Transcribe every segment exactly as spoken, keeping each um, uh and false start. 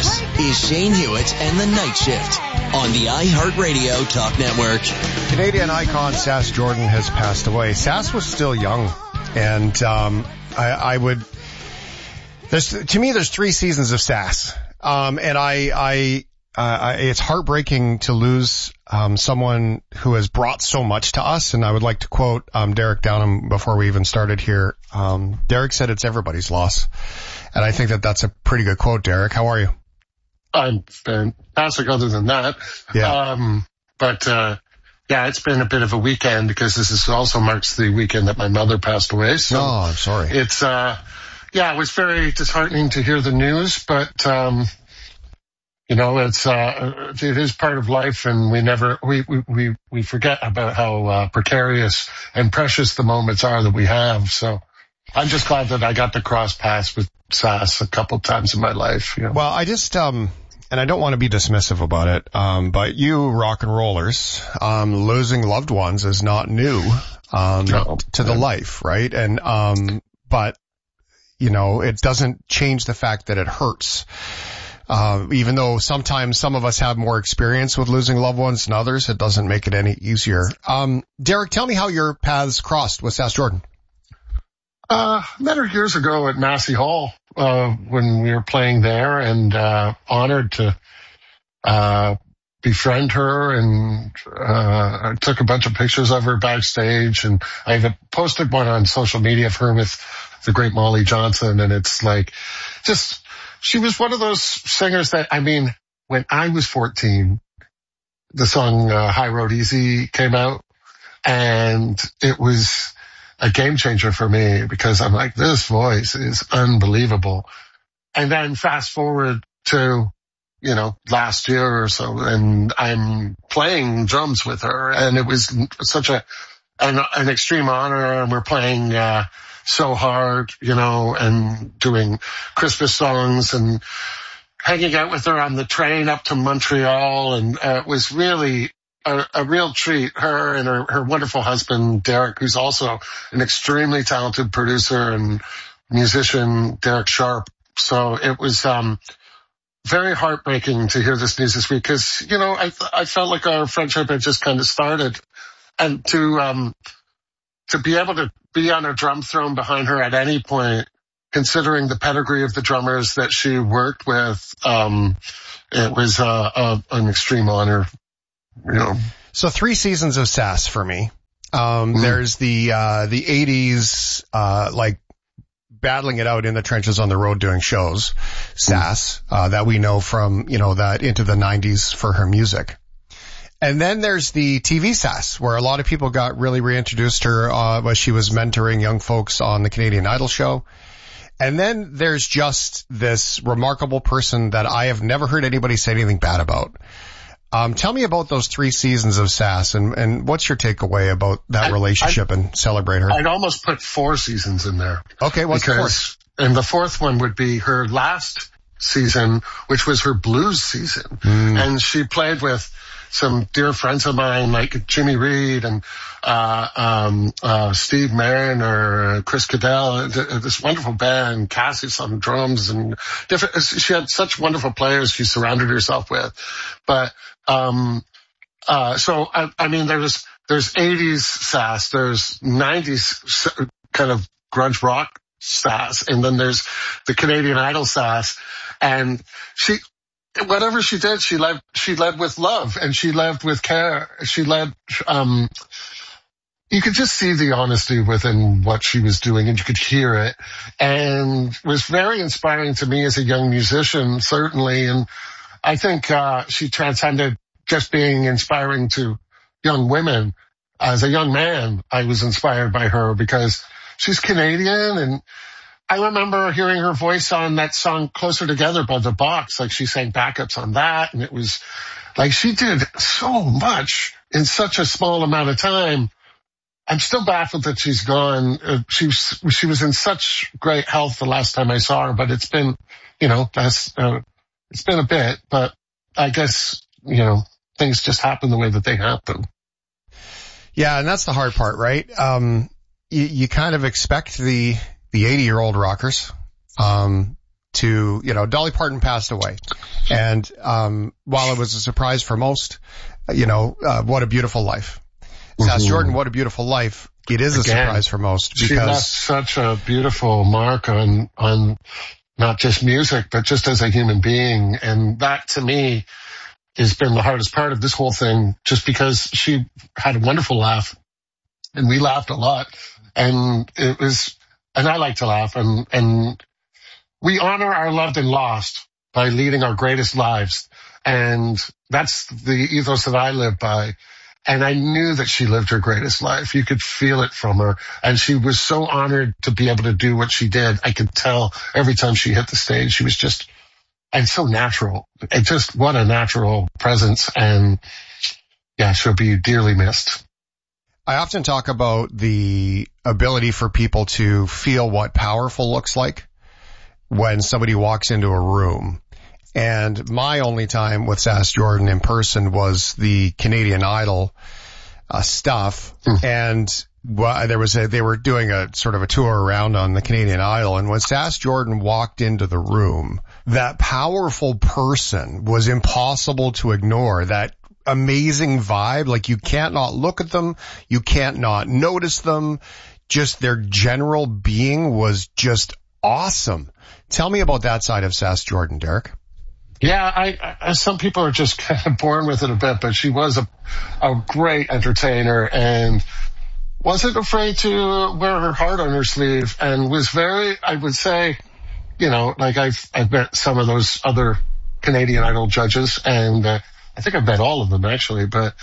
This is Shane Hewitt and the Night Shift on the iHeartRadio Talk Network. Canadian icon Sass Jordan has passed away. Sass was still young, and um, I, I would. There's to me, there's three seasons of Sass, um, and I, I, uh, I, it's heartbreaking to lose um, someone who has brought so much to us. And I would like to quote um, Derek Downham before we even started here. Um, Derek said, "It's everybody's loss," and I think that that's a pretty good quote. Derek, how are you? I'm fantastic. Other than that, yeah. Um, but uh, yeah, it's been a bit of a weekend because this is also marks the weekend that my mother passed away. So oh, I'm sorry. It's uh, yeah, it was very disheartening to hear the news, but um, you know, it's uh, it is part of life, and we never we we we, we forget about how uh, precarious and precious the moments are that we have. So I'm just glad that I got to cross paths with Sass a couple times in my life. You know? Well, I just um. And I don't want to be dismissive about it, um, but you rock and rollers, um, losing loved ones is not new, um, no, to the life, right? And, um, but, you know, it doesn't change the fact that it hurts. Uh, even though sometimes some of us have more experience with losing loved ones than others, it doesn't make it any easier. Um, Derek, tell me how your paths crossed with Sass Jordan. Uh, met her years ago at Massey Hall, uh, when we were playing there, and, uh, honored to, uh, befriend her, and, uh, I took a bunch of pictures of her backstage, and I even posted one on social media of her with the great Molly Johnson, and it's like, just, she was one of those singers that, I mean, when I was fourteen, the song, uh, High Road Easy came out, and it was a game changer for me because I'm like, this voice is unbelievable. And then fast forward to, you know, last year or so, and I'm playing drums with her, and it was such a, an, an extreme honor. And we're playing, uh, So Hard, you know, and doing Christmas songs and hanging out with her on the train up to Montreal. And uh, it was really A, a real treat. Her and her, her wonderful husband, Derek, who's also an extremely talented producer and musician, Derek Sharp. So it was um very heartbreaking to hear this news this week because, you know, I I felt like our friendship had just kind of started. And to um to be able to be on a drum throne behind her at any point, considering the pedigree of the drummers that she worked with, um it was uh, uh, an extreme honor. You know. So three seasons of Sass for me. Um, mm. There's the, uh, the eighties, uh, like battling it out in the trenches on the road doing shows, Sass, mm. uh, that we know from, you know, that into the nineties for her music. And then there's the T V Sass, where a lot of people got really reintroduced to her, uh, when she was mentoring young folks on the Canadian Idol show. And then there's just this remarkable person that I have never heard anybody say anything bad about. Um, tell me about those three seasons of Sass, and, and what's your takeaway about that I, relationship I, and celebrate her? I'd almost put four seasons in there. Okay, what's because, the fourth? And the fourth one would be her last season, which was her blues season. Mm. And she played with some dear friends of mine like Jimmy Reed and uh um uh Steve Mariner, Chris Cadell, this wonderful band, Cassius on drums, and different. She had such wonderful players she surrounded herself with. But um uh so I, I mean there's there's eighties Sass, there's nineties kind of grunge rock Sass, and then there's the Canadian Idol Sass, and she whatever she did, she led, she led with love, and she led with care. She led, um, you could just see the honesty within what she was doing, and you could hear it, and it was very inspiring to me as a young musician, certainly. And I think, uh, she transcended just being inspiring to young women. As a young man, I was inspired by her because she's Canadian, and I remember hearing her voice on that song Closer Together by The Box. Like, she sang backups on that, and it was like she did so much in such a small amount of time. I'm still baffled that she's gone. Uh, she was, she was in such great health the last time I saw her, but it's been, you know, that's, uh, it's been a bit, but I guess, you know, things just happen the way that they happen. Yeah, and that's the hard part, right? Um, you, you kind of expect the, the eighty-year-old rockers, um, to, you know, Dolly Parton passed away. And, um, while it was a surprise for most, you know, uh, what a beautiful life. Mm-hmm. Sass Jordan, what a beautiful life. It is Again, a surprise for most because she left such a beautiful mark on, on not just music, but just as a human being. And that to me has been the hardest part of this whole thing, just because she had a wonderful laugh and we laughed a lot. And it was, and I like to laugh, and, and we honor our loved and lost by leading our greatest lives. And that's the ethos that I live by. And I knew that she lived her greatest life. You could feel it from her. And she was so honored to be able to do what she did. I could tell every time she hit the stage, she was just, and so natural. It just, what a natural presence. And yeah, she'll be dearly missed. I often talk about the ability for people to feel what powerful looks like when somebody walks into a room. And my only time with Sass Jordan in person was the Canadian Idol uh, stuff. Mm. And well, there was a, they were doing a sort of a tour around on the Canadian Idol. And when Sass Jordan walked into the room, that powerful person was impossible to ignore. That amazing vibe, like you can't not look at them, you can't not notice them. Just their general being was just awesome. Tell me about that side of Sass Jordan, Derek. Yeah, I, I, some people are just kind of born with it a bit, but she was a, a great entertainer and wasn't afraid to wear her heart on her sleeve, and was very, I would say, you know, like I've, I've met some of those other Canadian Idol judges, and uh, I think I've met all of them actually, but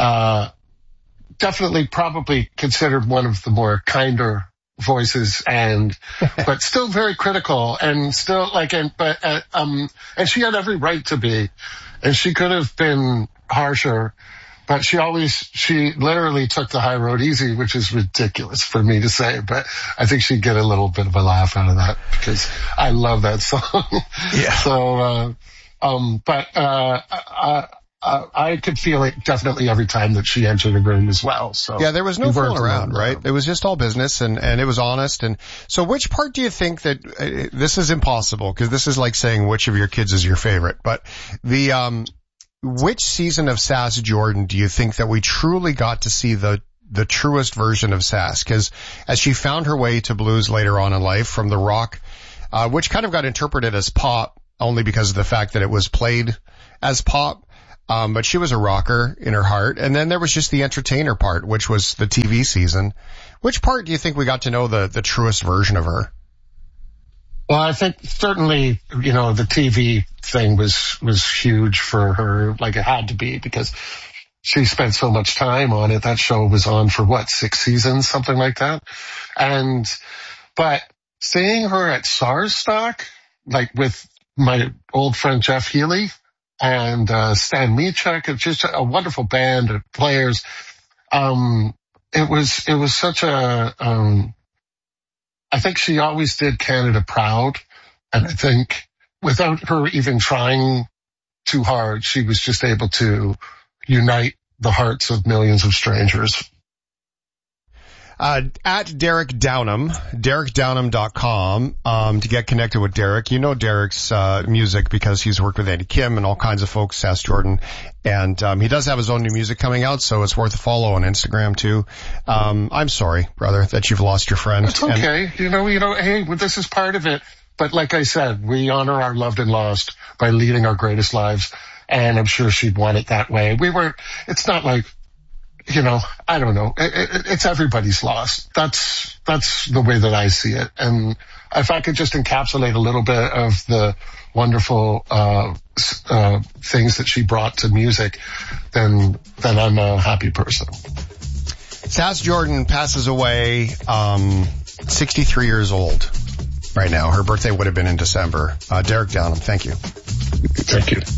uh definitely probably considered one of the more kinder voices, and but still very critical, and still like, and but uh, um and she had every right to be, and she could have been harsher, but she always, she literally took the high road easy, which is ridiculous for me to say, but I think she'd get a little bit of a laugh out of that because I love that song. Yeah. So uh um but uh I, Uh, I could feel it definitely every time that she entered the room as well. So yeah, there was no fooling around, right? It was just all business, and, and it was honest. And so which part do you think that, uh, this is impossible, because this is like saying which of your kids is your favorite, but the, um, which season of Sass Jordan do you think that we truly got to see the, the truest version of Sass? Because as she found her way to blues later on in life from the rock, uh, which kind of got interpreted as pop only because of the fact that it was played as pop. Um, but she was a rocker in her heart. And then there was just the entertainer part, which was the T V season. Which part do you think we got to know the, the truest version of her? Well, I think certainly, you know, the T V thing was, was huge for her, like it had to be, because she spent so much time on it. That show was on for what, six seasons, something like that. And, but seeing her at SARSstock, like with my old friend Jeff Healy, and uh Stan Michek, it's just a wonderful band of players. Um it was it was such a um I think she always did Canada proud, and I think without her even trying too hard, she was just able to unite the hearts of millions of strangers. Uh, at Derek Downham, derek downham dot com, um, to get connected with Derek. You know Derek's, uh, music because he's worked with Andy Kim and all kinds of folks, Sass Jordan. And, um, he does have his own new music coming out, so it's worth a follow on Instagram too. Um, I'm sorry, brother, that you've lost your friend. It's okay. And, you know, you know, hey, well, this is part of it. But like I said, we honor our loved and lost by leading our greatest lives. And I'm sure she'd want it that way. We were, it's not like, you know, I don't know. It, it, it's everybody's loss. That's, that's the way that I see it. And if I could just encapsulate a little bit of the wonderful, uh, uh, things that she brought to music, then, then I'm a happy person. Sass Jordan passes away, um, sixty-three years old right now. Her birthday would have been in December. Uh, Derek Downham, thank you. Thank you.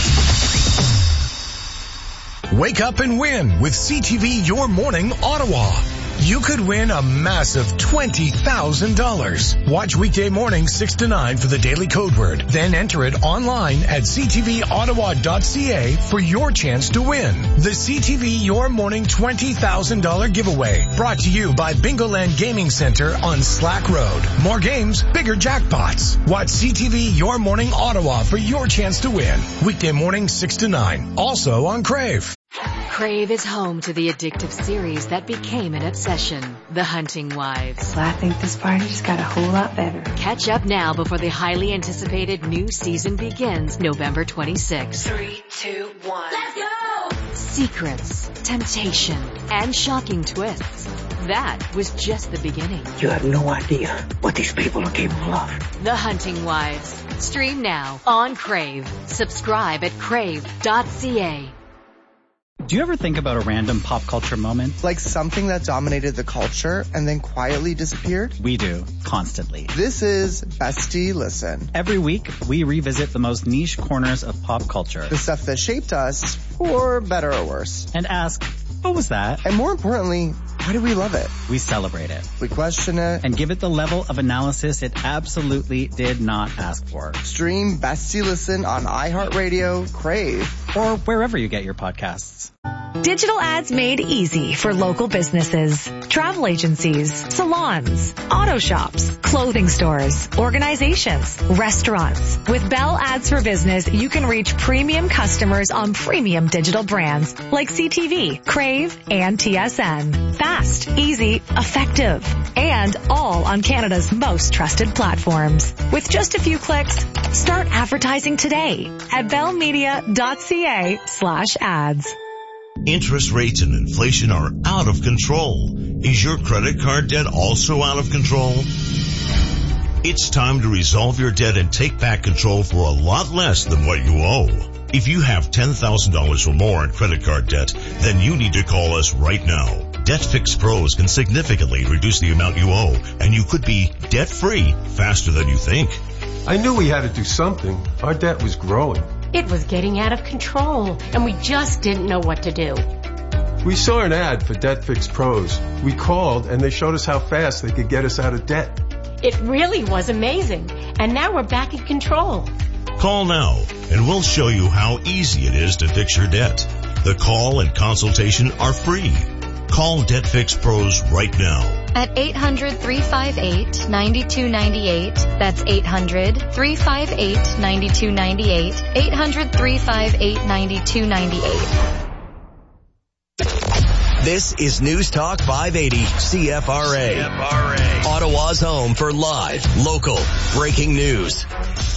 Wake up and win with C T V Your Morning Ottawa. you could win a massive twenty thousand dollars. Watch weekday morning six to nine for the Daily Code Word. Then enter it online at c t v ottawa dot c a for your chance to win. The C T V Your Morning twenty thousand dollars giveaway. Brought to you by Bingoland Gaming Center on Slack Road. More games, bigger jackpots. Watch C T V Your Morning Ottawa for your chance to win. Weekday morning six to nine. Also on Crave. Crave is home to the addictive series that became an obsession, The Hunting Wives. Well, I think this party just got a whole lot better. Catch up now before the highly anticipated new season begins November twenty-sixth. Three, two, one. Let's go! Secrets, temptation, and shocking twists. That was just the beginning. You have no idea what these people are capable of. The Hunting Wives. Stream now on Crave. Subscribe at crave dot c a. Do you ever think about a random pop culture moment? Like something that dominated the culture and then quietly disappeared? We do, constantly. This is Bestie Listen. Every week, we revisit the most niche corners of pop culture. The stuff that shaped us, for better or worse. And ask, what was that? And more importantly, why do we love it? We celebrate it. We question it. And give it the level of analysis it absolutely did not ask for. Stream Bestie Listen on iHeartRadio, Crave, or wherever you get your podcasts. Digital ads made easy for local businesses, travel agencies, salons, auto shops, clothing stores, organizations, restaurants. With Bell Ads for Business, you can reach premium customers on premium digital brands like C T V, Crave, and T S N. Fast, easy, effective, and all on Canada's most trusted platforms. With just a few clicks, start advertising today at bellmedia.ca slash ads. Interest rates and inflation are out of control. Is your credit card debt also out of control? It's time to resolve your debt and take back control for a lot less than what you owe. If you have ten thousand dollars or more in credit card debt, then you need to call us right now. Debt Fix Pros can significantly reduce the amount you owe, and you could be debt-free faster than you think. I knew we had to do something. Our debt was growing. It was getting out of control, and we just didn't know what to do. We saw an ad for Debt Fix Pros. We called, and they showed us how fast they could get us out of debt. It really was amazing, and now we're back in control. Call now, and we'll show you how easy it is to fix your debt. The call and consultation are free. Call Debt Fix Pros right now. At eight hundred, three five eight, nine two nine eight. That's eight hundred, three five eight, nine two nine eight. eight hundred, three five eight, nine two nine eight. This is News Talk five eighty C F R A. C F R A. Ottawa's home for live, local, breaking news.